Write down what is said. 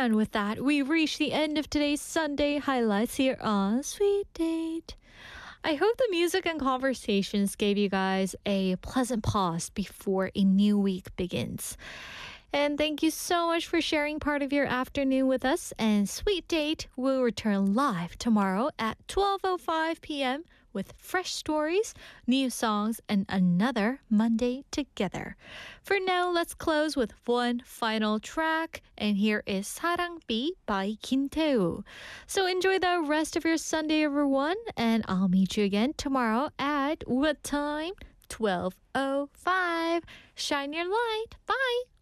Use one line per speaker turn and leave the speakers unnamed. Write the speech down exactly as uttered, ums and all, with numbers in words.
And with that, we reach the end of today's Sunday highlights here on Sweet Date. I hope the music and conversations gave you guys a pleasant pause before a new week begins. And thank you so much for sharing part of your afternoon with us. And Sweet Date will return live tomorrow at twelve oh five p.m. with fresh stories, new songs, and another Monday together. For now, let's close with one final track. And here is 사랑비 by Kim Tae-woo. So enjoy the rest of your Sunday, everyone. And I'll meet you again tomorrow at what time? twelve oh five. Shine your light. Bye.